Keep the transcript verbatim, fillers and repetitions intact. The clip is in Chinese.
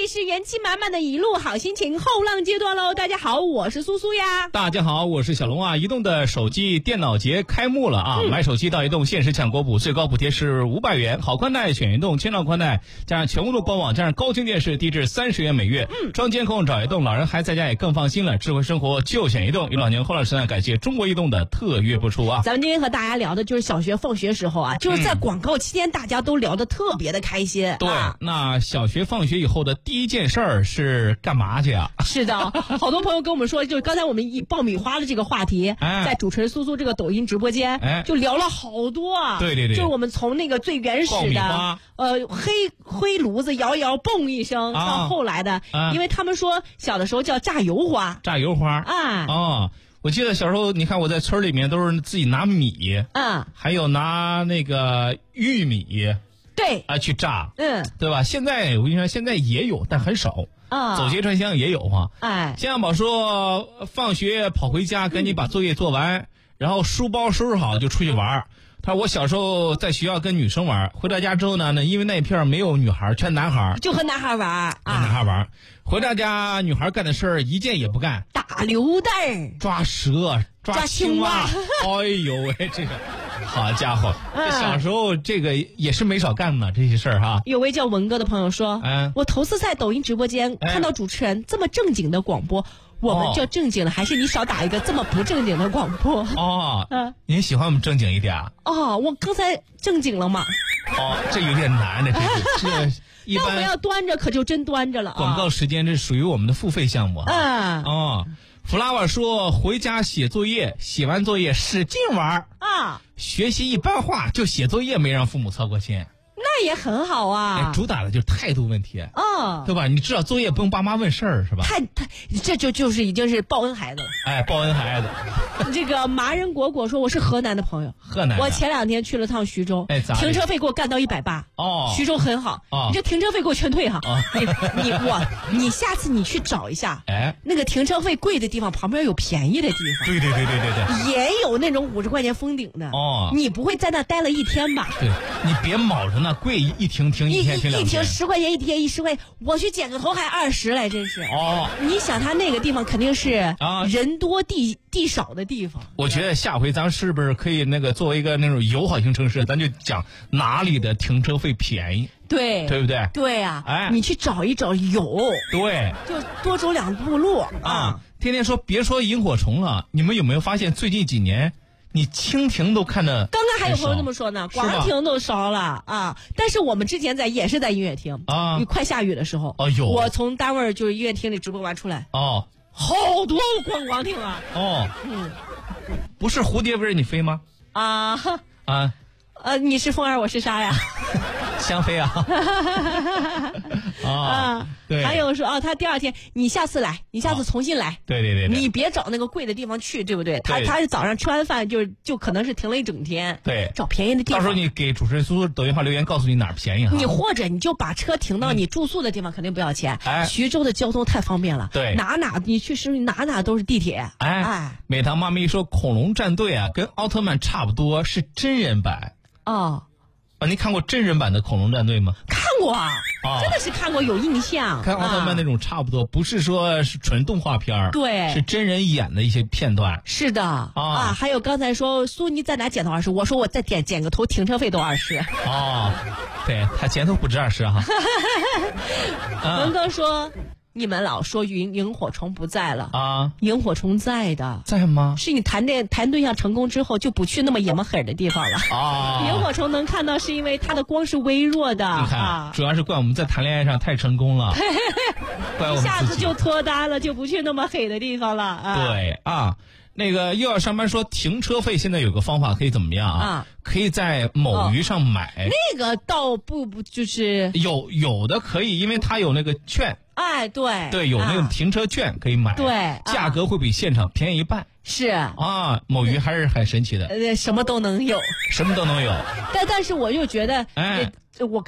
是元气满满的一路好心情，后浪阶段喽！大家好，我是苏苏呀。 大家好，我是小龙啊。移动的手机电脑节开幕了啊！嗯、买手机到移动限时抢国补，最高补贴是五百元，好宽带选移动，千兆宽带加上全屋路包网，加上高清电视，低至三十元每月。嗯，装监控找移动，老人孩子在家也更放心了。智慧生活就选移动。一老年后浪时代，感谢中国移动的特约播出啊！ 咱们今天和大家聊的就是小学放学时候啊，就是在广告期间，大家都聊得特别的开心。 嗯、对、 啊， 那小学放学以后的第一件事儿是干嘛去啊？ 是的，好多朋友跟我们说，就是刚才我们以爆米花的这个话题，哎、在主持人苏苏这个抖音直播间，哎、就聊了好多啊。 对对对， 就是我们从那个最原始的，呃，黑灰炉子摇一摇，嘣一声，啊、到后来的，啊、因为他们说小的时候叫炸油花， 炸油花， 啊， 哦。我记得小时候，你看我在村里面都是自己拿米， 嗯， 还有拿那个玉米， 对啊去炸， 嗯， 对吧？现在我跟你说，现在也有，但很少啊。 走街串巷也有哈。 哎， 现在宝说放学跑回家，赶紧把作业做完，嗯、然后书包收拾好就出去玩。他说我小时候在学校跟女生玩，回到家之后呢，那因为那片没有女孩，全男孩， 就和男孩玩啊， 跟男孩玩。回到家，女孩干的事儿一件也不干， 打榴弹、 抓蛇、抓青蛙。哎呦喂，这个好家伙，这小时候这个也是没少干呢，这些事儿哈。 有位叫文哥的朋友说，嗯，我头次在抖音直播间看到主持人这么正经的广播。我们就正经了，哦、还是你少打一个这么不正经的广播哦？嗯，您喜欢我们正经一点啊？ 哦，我刚才正经了吗？ 哦，这有点难的，这这一般。 那我们要端着，可就真端着了。 广告时间这属于我们的付费项目啊。 嗯。 哦，弗拉瓦说回家写作业，写完作业使劲玩啊， 学习一般化，就写作业没让父母操过心。 那也很好啊， 哎、主打的就是态度问题， 哦， 对吧？你至少作业不用爸妈问事儿，是吧？ 太太，这就就是已经是报恩孩子了。 哎，报恩孩子。 这个麻人果果说我是河南的朋友， 河南。 我前两天去了趟徐州， 哎，咋？ 停车费给我干到一百八。 哦， 徐州很好。哦，你这停车费给我全退哈。哦，你你我你下次你去找一下，哎，那个停车费贵的地方旁边有便宜的地方。 对对对对对对。 也有那种五十块钱封顶的。 哦， 你不会在那待了一天吧？ 对，你别卯着那贵一停停一天停两天。 一停十块钱一天一十块钱，我去剪个头还二十来，真是。 哦， 你想他那个地方肯定是啊人多地地少的地方。 我觉得下回咱是不是可以那个作为一个那种友好型城市，咱就讲哪里的停车费便宜， 对对不对？ 对啊， 哎， 你去找一找有， 对， 就多走两步路啊。天天说别说萤火虫了，你们有没有发现最近几年？你蜻蜓都看的， 刚刚还有朋友这么说呢，广蜓都烧了啊！但是我们之前在也是在音乐厅啊，快下雨的时候， 哎呦， 我从单位就是音乐厅里直播完出来， 哦， 好多观光艇啊！ 哦，嗯，不是蝴蝶围着你飞吗？ 啊啊， 呃，你是风儿，我是沙呀。 相飞啊！ 啊，对，还有说啊，他第二天你下次来，你下次重新来， 对对对， 你别找那个贵的地方去，对不对？他他是早上吃完饭就就可能是停了一整天， 对， 找便宜的地方。 到时候你给主持人苏苏抖音号留言，告诉你哪儿便宜哈。 你或者你就把车停到你住宿的地方，肯定不要钱。哎，徐州的交通太方便了， 对， 哪哪你去是哪哪都是地铁。 哎哎，美堂妈咪说恐龙战队啊，跟奥特曼差不多，是真人版。 哦。 啊，您看过真人版的恐龙战队吗？ 看过啊，哦、真的是看过，有印象。 跟奥特曼那种差不多，啊、不是说是纯动画片， 对， 是真人演的一些片段。 是的啊，啊还有刚才说苏妮在哪剪头二十，我说我再剪剪个头，停车费都二十。 哦，对他剪头不止二十哈。 文哥说。你们老说萤萤火虫不在了啊？ 萤火虫在的， 在吗？ 是你谈恋谈对象成功之后就不去那么野么狠的地方了啊。萤火虫能看到是因为它的光是微弱的， 你看，啊、主要是怪我们在谈恋爱上太成功了，怪我们一下子就脱单了，就不去那么黑的地方了啊。 对啊。那个又要上班说停车费，现在有个方法可以怎么样啊？啊可以在某鱼上买。哦、 那个倒不不就是有有的可以，因为它有那个券。 哎，对对，有那个停车券可以买。 对、 啊，价格会比现场便宜一半。 是啊，某鱼还是很神奇的。 呃，什么都能有， 什么都能有。 但但是我又觉得，哎，我。